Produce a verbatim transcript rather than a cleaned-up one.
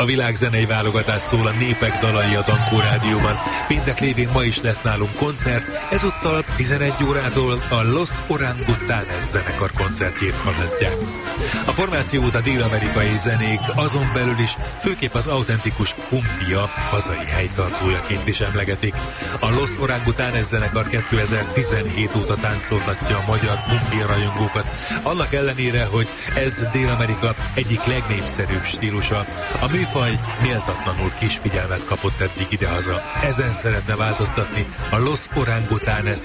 világzenei válogatás szól a Népek dalai a Dankó Rádióban. Péntek lévén ma is lesz nálunk koncert, ezúttal tizenegy órától a Los Orangutanes zenekar koncertjét hallhatják. A formációt a dél-amerikai zenék, azon belül is főképp az autentikus kumbia hazai helytartójaként is emlegetik. A Los Orangutanes zenekar kétezer-tizenhét óta táncoltatja a magyar kumbia rajongókat, annak ellenére, hogy ez Dél-Amerika egyik legnépszerűbb stílusa. A műfaj méltatlanul kis figyelmet kapott eddig idehaza. Ezen szeretne változtatni a Los Orangutanes